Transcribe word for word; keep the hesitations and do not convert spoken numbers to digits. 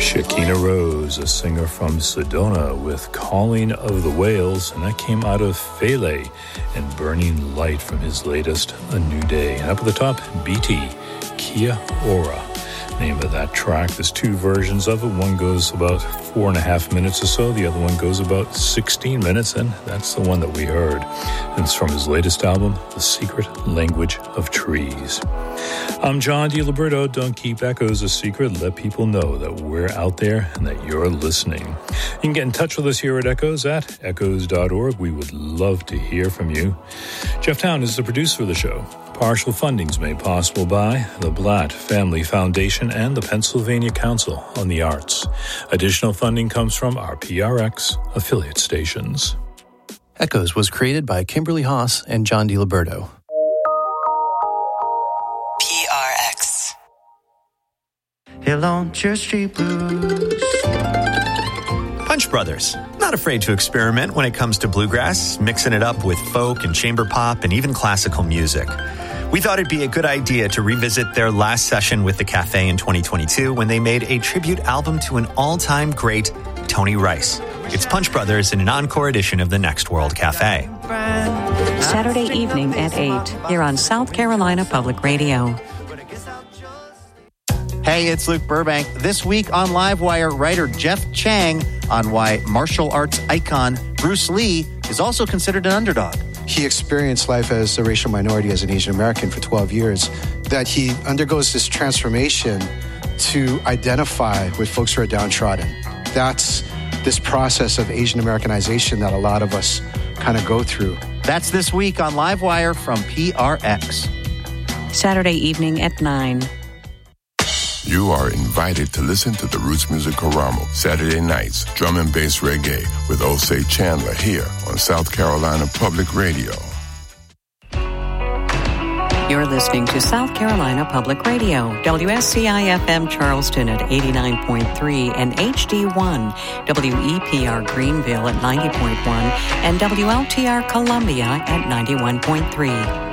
Shakina Rose, a singer from Sedona, with Calling of the Whales, and that came out of Fele, and Burning Light from his latest A New Day. And up at the top, B T, Kia Ora. Name of that track. There's two versions of it. One goes about four and a half minutes or so. The other one goes about sixteen minutes, and that's the one that we heard. And it's from his latest album, The Secret Language of Trees. I'm John DiLiberto. Don't keep Echoes a secret. Let people know that we're out there and that you're listening. You can get in touch with us here at Echoes at echoes dot org. We would love to hear from you. Jeff Town is the producer of the show. Partial funding's made possible by the Blatt Family Foundation and the Pennsylvania Council on the Arts. Additional funding comes from our P R X affiliate stations. Echoes was created by Kimberly Haas and John DiLiberto. P R X. Hill on Church Street Blues. Punch Brothers, not afraid to experiment when it comes to bluegrass, mixing it up with folk and chamber pop and even classical music. We thought it'd be a good idea to revisit their last session with the Cafe in twenty twenty-two when they made a tribute album to an all-time great, Tony Rice. It's Punch Brothers in an encore edition of the Next World Cafe. Saturday evening at eight, here on South Carolina Public Radio. Hey, it's Luke Burbank. This week on Livewire, writer Jeff Chang on why martial arts icon Bruce Lee is also considered an underdog. He experienced life as a racial minority, as an Asian American for twelve years, that he undergoes this transformation to identify with folks who are downtrodden. That's this process of Asian Americanization that a lot of us kind of go through. That's this week on Livewire from P R X. Saturday evening at nine. You are invited to listen to the Roots Music Karamo Saturday nights, drum and bass reggae with Osei Chandler here on South Carolina Public Radio. You're listening to South Carolina Public Radio, W S C I F M Charleston at eighty-nine point three and H D one, W E P R Greenville at ninety point one, and W L T R Columbia at ninety-one point three.